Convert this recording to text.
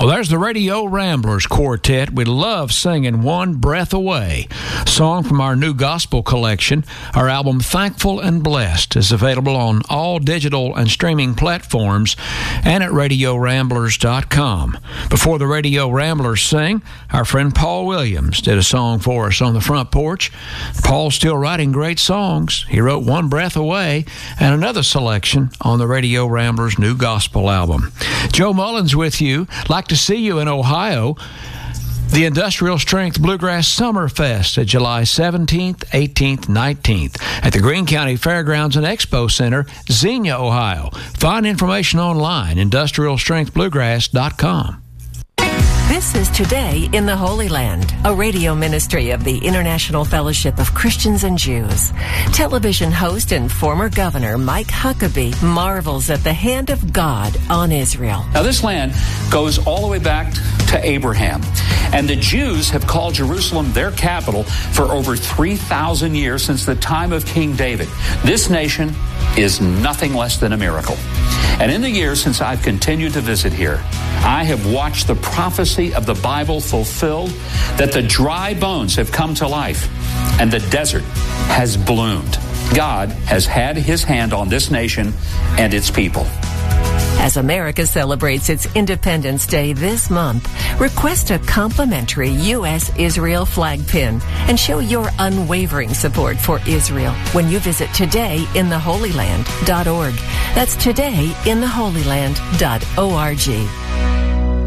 Well, there's the Radio Ramblers Quartet. We love singing One Breath Away, a song from our new gospel collection. Our album Thankful and Blessed is available on all digital and streaming platforms and at RadioRamblers.com. Before the Radio Ramblers sing, our friend Paul Williams did a song for us on the front porch. Paul's still writing great songs. He wrote One Breath Away and another selection on the Radio Ramblers' new gospel album. Joe Mullins with you. Like to see you in Ohio. The Industrial Strength Bluegrass Summer Fest at July 17th, 18th, 19th at the Greene County Fairgrounds and Expo Center, Xenia, Ohio. Find information online, industrialstrengthbluegrass.com. This is Today in the Holy Land, a radio ministry of the International Fellowship of Christians and Jews. Television host and former governor Mike Huckabee marvels at the hand of God on Israel. Now, this land goes all the way back to Abraham, and the Jews have called Jerusalem their capital for over 3,000 years since the time of King David. This nation is nothing less than a miracle. And in the years since I've continued to visit here, I have watched the prophecy of the Bible fulfilled, that the dry bones have come to life and the desert has bloomed. God has had his hand on this nation and its people. As America celebrates its Independence Day this month, request a complimentary U.S.-Israel flag pin and show your unwavering support for Israel when you visit todayintheholyland.org. That's todayintheholyland.org.